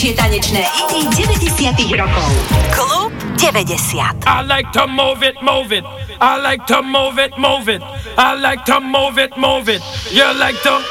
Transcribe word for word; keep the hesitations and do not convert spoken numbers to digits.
najväčšie tanečné hity deväťdesiatych rokov. Klub deväťdesiat. I like to move it, move it. I like to move it, move it. I like to move it, move it. You like to